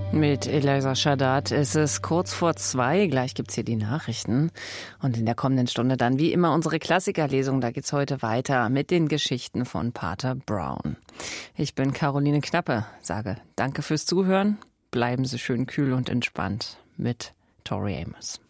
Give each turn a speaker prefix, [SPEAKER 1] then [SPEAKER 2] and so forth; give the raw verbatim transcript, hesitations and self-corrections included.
[SPEAKER 1] Mit Eliza Shaddad ist es kurz vor zwei. Gleich gibt's hier die Nachrichten. Und in der kommenden Stunde dann wie immer unsere Klassikerlesung. Da geht's heute weiter mit den Geschichten von Pater Brown. Ich bin Caroline Knappe, sage danke fürs Zuhören. Bleiben Sie schön kühl und entspannt mit Tori Amos.